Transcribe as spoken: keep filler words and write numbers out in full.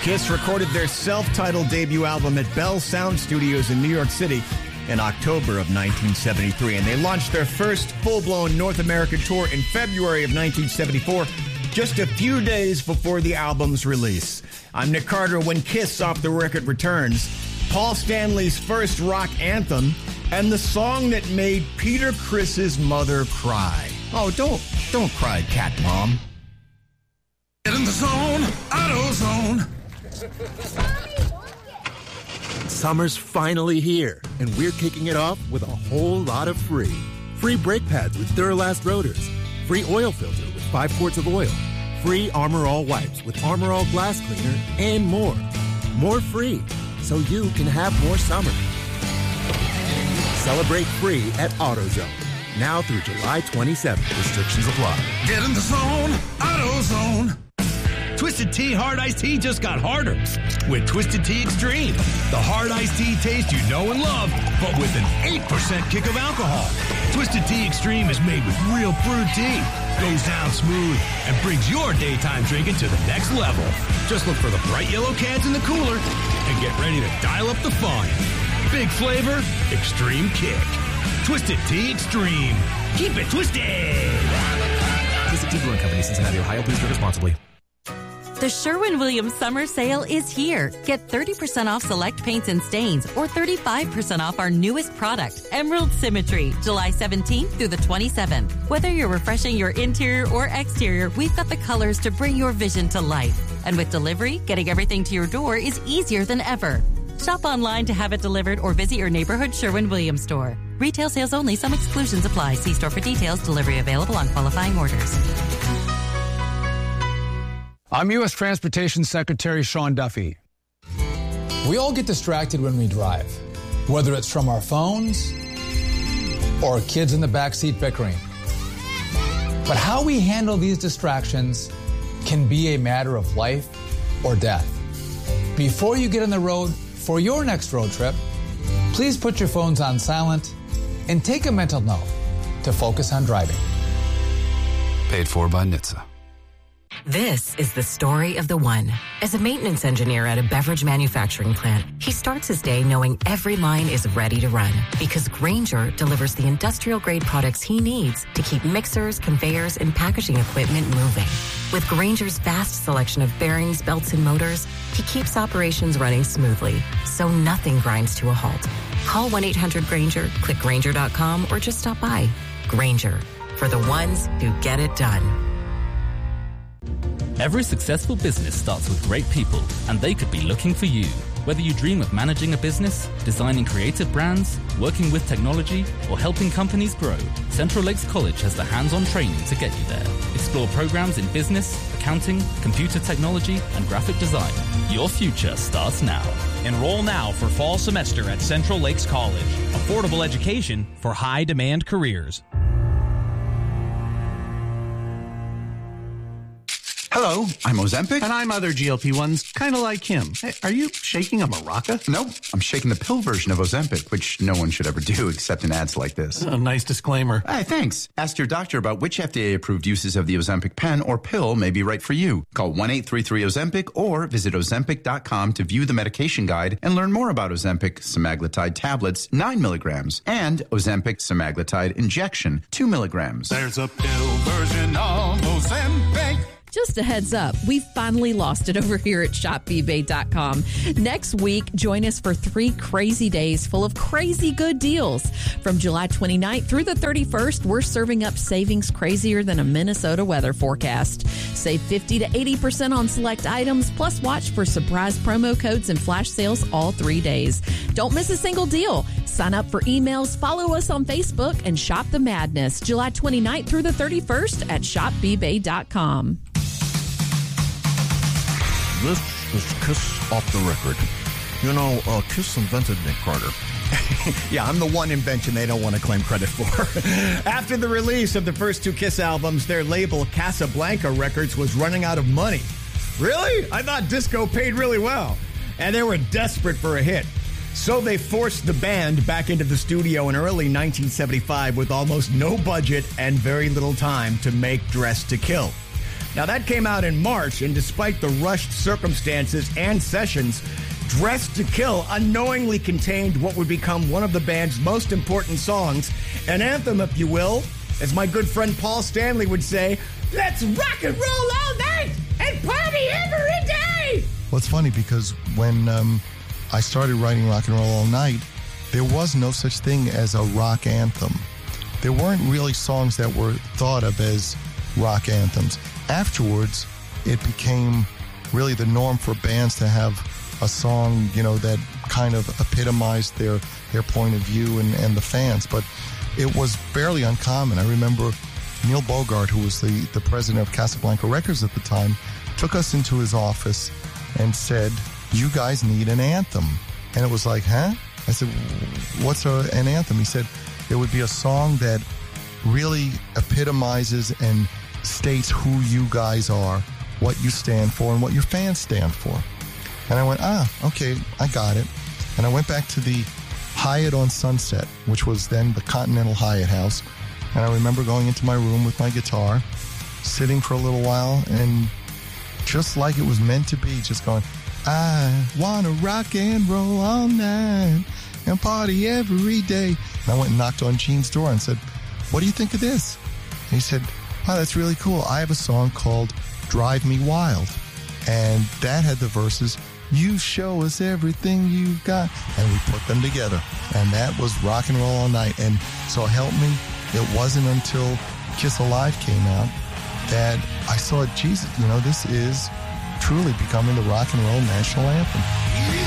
Kiss recorded their self-titled debut album at Bell Sound Studios in New York City in October of nineteen seventy-three, and they launched their first full-blown North American tour in February of nineteen seventy-four, just a few days before the album's release. I'm Nick Carter. When Kiss Off the Record returns, Paul Stanley's first rock anthem, and the song that made Peter Criss's mother cry. Oh, don't, don't cry, Cat Mom. Get in the zone, AutoZone. Summer's finally here, and we're kicking it off with a whole lot of free. Free brake pads with Duralast rotors. Free oil filter with five quarts of oil. Free Armor All wipes with Armor All glass cleaner, and more. More free, so you can have more summer. Celebrate free at AutoZone. Now through July twenty-seventh. Restrictions apply. Get in the zone, AutoZone. Twisted Tea Hard Iced Tea just got harder with Twisted Tea Extreme. The hard iced tea taste you know and love, but with an eight percent kick of alcohol. Twisted Tea Extreme is made with real brewed tea, goes down smooth, and brings your daytime drinking to the next level. Just look for the bright yellow cans in the cooler and get ready to dial up the fun. Big flavor, extreme kick. Twisted Tea Extreme. Keep it twisted. Twisted Tea Brewing Company, Cincinnati, Ohio. Please drink responsibly. The Sherwin-Williams Summer Sale is here. Get thirty percent off select paints and stains or thirty-five percent off our newest product, Emerald Symmetry, July seventeenth through the twenty-seventh. Whether you're refreshing your interior or exterior, we've got the colors to bring your vision to life. And with delivery, getting everything to your door is easier than ever. Shop online to have it delivered or visit your neighborhood Sherwin-Williams store. Retail sales only. Some exclusions apply. See store for details. Delivery available on qualifying orders. I'm U S Transportation Secretary Sean Duffy. We all get distracted when we drive, whether it's from our phones or kids in the backseat bickering. But how we handle these distractions can be a matter of life or death. Before you get on the road for your next road trip, please put your phones on silent and take a mental note to focus on driving. Paid for by N H T S A. This is the story of the one. As a maintenance engineer at a beverage manufacturing plant, he starts his day knowing every line is ready to run because Grainger delivers the industrial-grade products he needs to keep mixers, conveyors, and packaging equipment moving. With Grainger's vast selection of bearings, belts, and motors, he keeps operations running smoothly, so nothing grinds to a halt. Call one eight hundred Grainger, click Grainger dot com, or just stop by. Grainger, for the ones who get it done. Every successful business starts with great people, and they could be looking for you. Whether you dream of managing a business, designing creative brands, working with technology, or helping companies grow, Central Lakes College has the hands-on training to get you there. Explore programs in business, accounting, computer technology, and graphic design. Your future starts now. Enroll now for fall semester at Central Lakes College. Affordable education for high-demand careers. Hello, I'm Ozempic. And I'm other G L P ones, kind of like him. Hey, are you shaking a maraca? No, I'm shaking the pill version of Ozempic, which no one should ever do except in ads like this. A nice disclaimer. Hey, thanks. Ask your doctor about which F D A-approved uses of the Ozempic pen or pill may be right for you. Call one eight three three Ozempic or visit Ozempic dot com to view the medication guide and learn more about Ozempic semaglutide tablets, nine milligrams, and Ozempic semaglutide injection, two milligrams. There's a pill version of Ozempic. Just a heads up, we've finally lost it over here at shop b bay dot com. Next week, join us for three crazy days full of crazy good deals. From July twenty-ninth through the thirty-first, we're serving up savings crazier than a Minnesota weather forecast. Save fifty to eighty percent on select items, plus watch for surprise promo codes and flash sales all three days. Don't miss a single deal. Sign up for emails, follow us on Facebook, and shop the madness. July twenty-ninth through the thirty-first at shop b bay dot com. This is Kiss Off the Record. You know, uh, Kiss invented Nick Carter. Yeah, I'm the one invention they don't want to claim credit for. After the release of the first two Kiss albums, their label, Casablanca Records, was running out of money. Really? I thought disco paid really well. And they were desperate for a hit. So they forced the band back into the studio in early nineteen seventy-five with almost no budget and very little time to make Dress to Kill. Now, that came out in March, and despite the rushed circumstances and sessions, Dressed to Kill unknowingly contained what would become one of the band's most important songs, an anthem, if you will. As my good friend Paul Stanley would say, let's rock and roll all night and party every day! Well, it's funny because when um, I started writing Rock and Roll All Night, there was no such thing as a rock anthem. There weren't really songs that were thought of as rock anthems. Afterwards, it became really the norm for bands to have a song, you know, that kind of epitomized their, their point of view and, and the fans. But it was fairly uncommon. I remember Neil Bogart, who was the, the president of Casablanca Records at the time, took us into his office and said, you guys need an anthem. And it was like, huh? I said, what's a, an anthem? He said, it would be a song that really epitomizes and states who you guys are, what you stand for, and what your fans stand for. And I went, ah, okay, I got it. And I went back to the Hyatt on Sunset, which was then the Continental Hyatt House. And I remember going into my room with my guitar, sitting for a little while, and just like it was meant to be, just going, I want to rock and roll all night and party every day. And I went and knocked on Gene's door and said, what do you think of this? And he said, wow, that's really cool. I have a song called Drive Me Wild. And that had the verses, you show us everything you've got. And we put them together. And that was Rock and Roll All Night. And so help me, it wasn't until Kiss Alive came out that I saw, Jesus, you know, this is truly becoming the rock and roll national anthem.